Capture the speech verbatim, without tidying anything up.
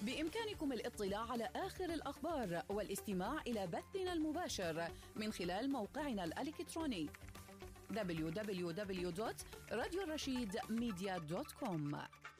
بإمكانكم الاطلاع على آخر الأخبار والاستماع إلى بثنا المباشر من خلال موقعنا الإلكتروني دبليو دبليو دبليو دوت راديو الرشيد ميديا دوت كوم.